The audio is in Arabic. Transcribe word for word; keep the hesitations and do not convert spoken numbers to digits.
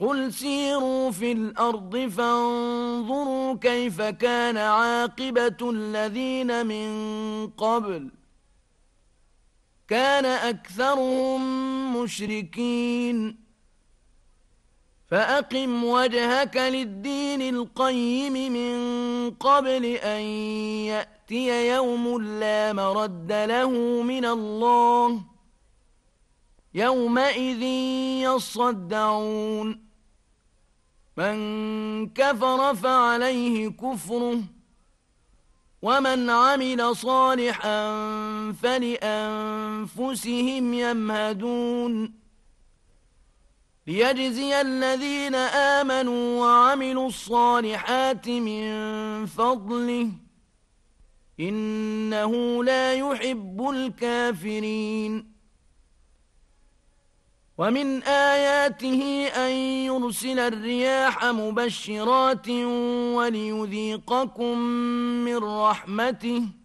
قل سيروا في الأرض فانظروا كيف كان عاقبة الذين من قبل كان أكثرهم مشركين فأقم وجهك للدين القيم من قبل أن يأتي يوم لا مرد له من الله يومئذ يصدعون من كفر فعليه كفره ومن عمل صالحا فلأنفسهم يمهدون ليجزي الذين آمنوا وعملوا الصالحات من فضله إنه لا يحب الكافرين ومن آياته أن يرسل الرياح مبشرات وليذيقكم من رحمته